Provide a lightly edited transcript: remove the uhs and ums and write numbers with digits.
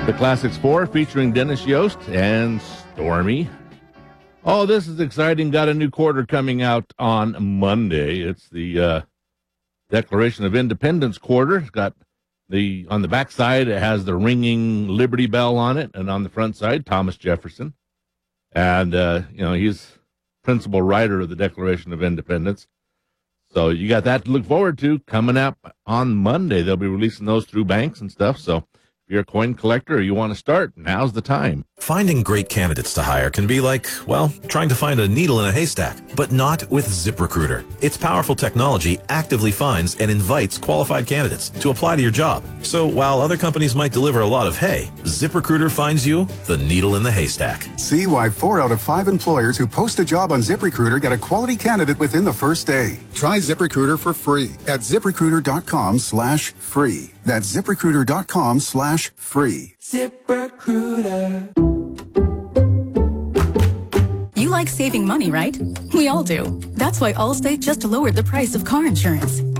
The Classics 4 featuring Dennis Yost and Stormy. Oh, this is exciting. Got a new quarter coming out on Monday. It's the Declaration of Independence quarter. It's got on the back side, it has the ringing Liberty Bell on it, and on the front side, Thomas Jefferson. And, he's principal writer of the Declaration of Independence. So you got that to look forward to coming up on Monday. They'll be releasing those through banks and stuff. So if you're a coin collector or you want to start, now's the time. Finding great candidates to hire can be like, well, trying to find a needle in a haystack, but not with ZipRecruiter. Its powerful technology actively finds and invites qualified candidates to apply to your job. So while other companies might deliver a lot of hay, ZipRecruiter finds you the needle in the haystack. See why 4 out of 5 employers who post a job on ZipRecruiter get a quality candidate within the first day. Try ZipRecruiter for free at ZipRecruiter.com/free. That's ZipRecruiter.com/free. ZipRecruiter. You like saving money, right? We all do. That's why Allstate just lowered the price of car insurance.